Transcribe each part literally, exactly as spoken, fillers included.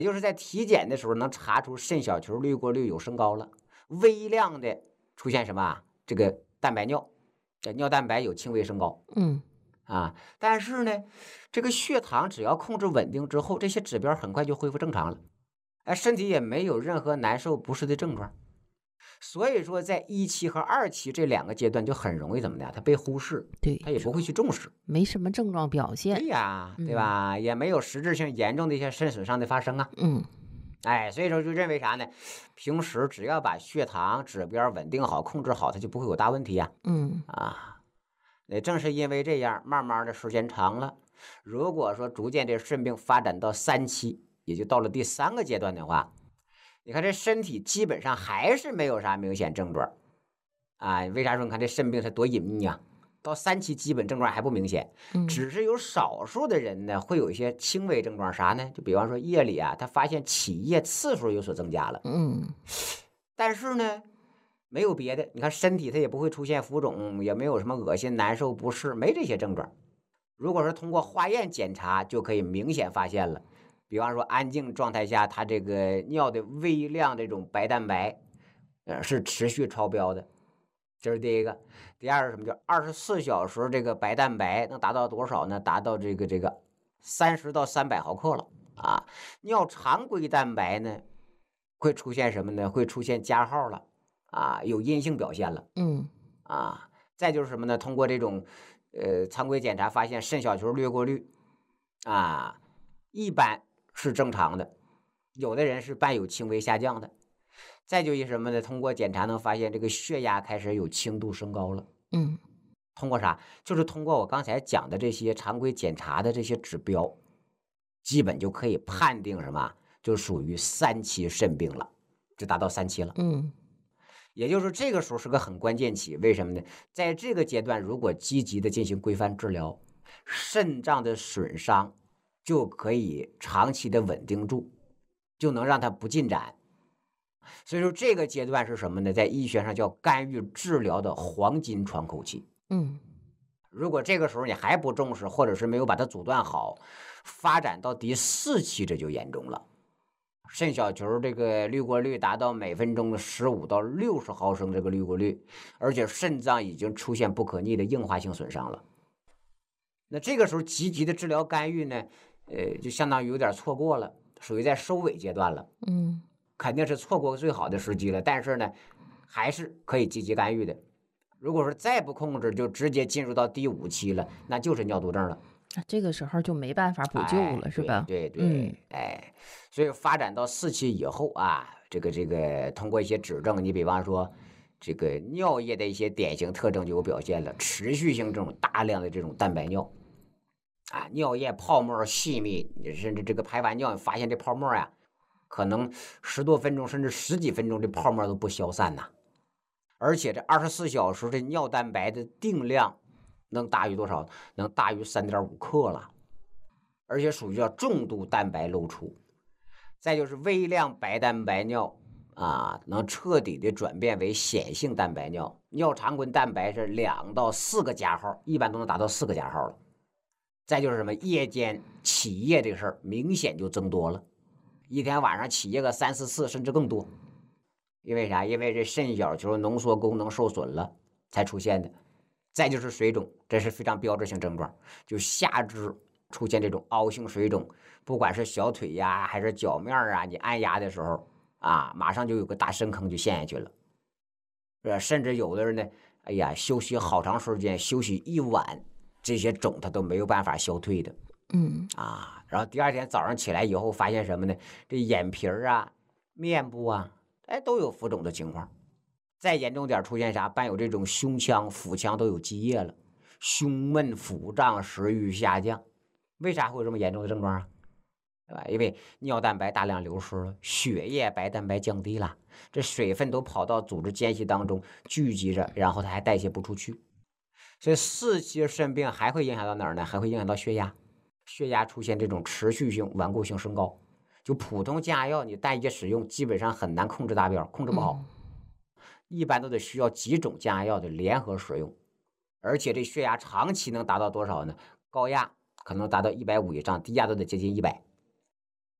也就是在体检的时候能查出肾小球滤过率有升高了，微量的出现什么啊？这个蛋白尿，这尿蛋白有轻微升高嗯啊。但是呢，这个血糖只要控制稳定之后，这些指标很快就恢复正常了，哎，身体也没有任何难受不适的症状。所以说，在一期和二期这两个阶段就很容易怎么的，它被忽视， 对，是它也不会去重视。 没什么症状表现。 对呀，对嗯吧？也没有实质性严重的一些肾损伤的发生啊。 嗯哎，所以说就认为啥呢？平时只要把血糖指标稳定好、控制好，它就不会有大问题呀。 嗯啊，也正是因为这样，慢慢的时间长了，如果说逐渐这肾病发展到三期，也就到了第三个阶段的话，你看这身体基本上还是没有啥明显症状啊。为啥说你看这肾病它多隐秘啊？到三期基本症状还不明显， 嗯只是有少数的人呢会有一些轻微症状，啥呢？就比方说夜里啊，他发现起夜次数有所增加了， 嗯但是呢，没有别的，你看身体它也不会出现浮肿，也没有什么恶心、难受、不适，没这些症状。如果说通过化验检查，就可以明显发现了。比方说安静状态下，它这个尿的微量这种白蛋白，呃，是持续超标的，这是第一个。第二是什么？叫二十四小时这个白蛋白能达到多少呢？达到这个这个三十到三百毫克了啊。尿常规蛋白呢，会出现什么呢？会出现加号了啊，有阴性表现了。 嗯啊，再就是什么呢？通过这种呃常规检查发现肾小球滤过率啊，一般是正常的，有的人是伴有轻微下降的。再就一什么呢？通过检查能发现这个血压开始有轻度升高了。 嗯通过啥？就是通过我刚才讲的这些常规检查的这些指标，基本就可以判定什么？就属于三期肾病了，就达到三期了。 嗯也就是这个时候是个很关键期，为什么呢？在这个阶段，如果积极的进行规范治疗，肾脏的损伤就可以长期的稳定住，就能让它不进展。所以说这个阶段是什么呢？在医学上叫干预治疗的黄金窗口期。 嗯如果这个时候你还不重视，或者是没有把它阻断好，发展到第四期这就严重了。肾小球这个滤过率达到每分钟十五到六十毫升这个滤过率，而且肾脏已经出现不可逆的硬化性损伤了。那这个时候积极的治疗干预呢，呃，就相当于有点错过了，属于在收尾阶段了， 嗯肯定是错过最好的时机了。但是呢，还是可以积极干预的。如果说再不控制，就直接进入到第五期了，那就是尿毒症了。 啊这个时候就没办法补救哎， 了，是吧？ 对对嗯对，哎，所以发展到四期以后啊，这个这个通过一些指证，你比方说这个尿液的一些典型特征就有表现了，持续性这种大量的这种蛋白尿啊，尿液泡沫细密，你甚至这个排完尿，你发现这泡沫呀、可能十多分钟甚至十几分钟，这泡沫都不消散呐。而且这二十四小时的尿蛋白的定量能大于多少？能大于三点五克了。而且属于叫重度蛋白漏出。再就是微量白蛋白尿啊，能彻底的转变为显性蛋白尿。尿常规蛋白是两到四个加号，一般都能达到四个加号了。再就是什么夜间起夜这个事儿，明显就增多了，一天晚上起夜个三四次甚至更多。因为啥？因为这肾小球浓缩功能受损了才出现的。再就是水肿，这是非常标志性症状，就下肢出现这种凹性水肿，不管是小腿呀还是脚面啊，你按压的时候啊，马上就有个大深坑就陷下去了。是吧？甚至有的人呢，哎呀，休息好长时间，休息一晚，这些肿它都没有办法消退的嗯啊。然后第二天早上起来以后，发现什么呢？这眼皮儿啊、面部啊，哎，都有浮肿的情况。再严重点，出现啥？伴有这种胸腔、腹腔都有积液了，胸闷、腹胀、食欲下降。为啥会有这么严重的症状啊？对吧？因为尿蛋白大量流失了，血液白蛋白降低了，这水分都跑到组织间隙当中聚集着，然后它还代谢不出去。所以四期肾病还会影响到哪儿呢？还会影响到血压，血压出现这种持续性顽固性升高。就普通降压药你单一使用，基本上很难控制达标，控制不好。一般都得需要几种降压药的联合使用，而且这血压长期能达到多少呢？高压可能达到一百五以上，低压都得接近一百。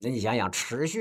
那你想想，持续